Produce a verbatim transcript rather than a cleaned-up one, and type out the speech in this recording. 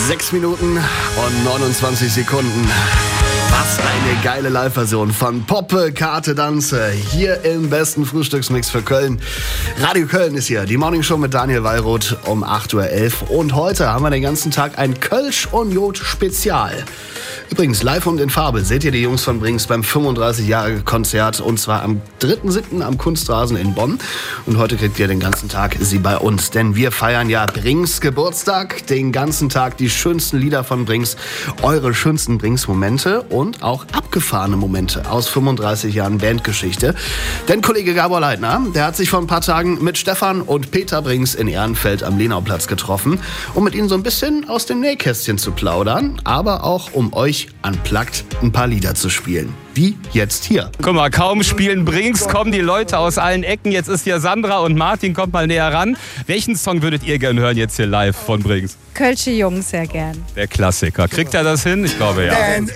Sechs Minuten und neunundzwanzig Sekunden. Was eine geile Live-Version von Poppe, Kate, Danze hier im besten Frühstücksmix für Köln. Radio Köln ist hier, die Morningshow mit Daniel Wallroth um acht Uhr elf. Und heute haben wir den ganzen Tag ein Kölsch und Jod Spezial. Übrigens, live und in Farbe seht ihr die Jungs von Brings beim fünfunddreißig-Jahre-Konzert und zwar am dritten siebten am Kunstrasen in Bonn. Und heute kriegt ihr den ganzen Tag sie bei uns, denn wir feiern ja Brings Geburtstag, den ganzen Tag die schönsten Lieder von Brings, eure schönsten Brings-Momente und auch abgefahrene Momente aus fünfunddreißig Jahren Bandgeschichte. Denn Kollege Gabor Leitner, der hat sich vor ein paar Tagen mit Stefan und Peter Brings in Ehrenfeld am Lenauplatz getroffen, um mit ihnen so ein bisschen aus dem Nähkästchen zu plaudern, aber auch um euch unplugged ein paar Lieder zu spielen. Wie jetzt hier. Guck mal, kaum spielen Brings, kommen die Leute aus allen Ecken. Jetzt ist hier Sandra und Martin, kommt mal näher ran. Welchen Song würdet ihr gerne hören jetzt hier live von Brings? Kölsche Jungs sehr gern. Der Klassiker. Kriegt er das hin? Ich glaube ja. Denn